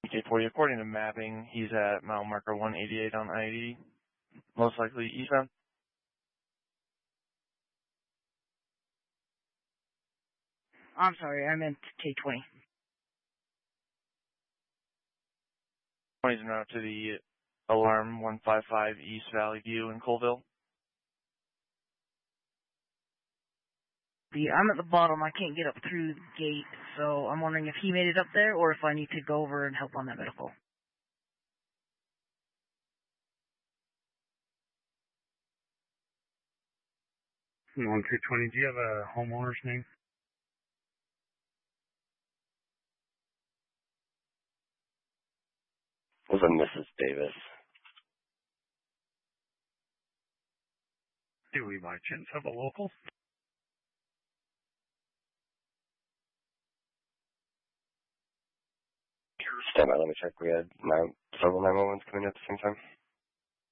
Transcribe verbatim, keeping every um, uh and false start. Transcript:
K forty, according to mapping, he's at mile marker one eighty-eight on I eighty, most likely eastbound. I'm sorry, I meant K twenty. twenty's now to the alarm one five five East Valley View in Colville. The, I'm at the bottom, I can't get up through the gate, so I'm wondering if he made it up there or if I need to go over and help on that medical. one two twenty, do you have a homeowner's name? Was a Missus Davis. Do we by chance have a local? Stand by, let me check. We had nine, several nine one ones coming at the same time.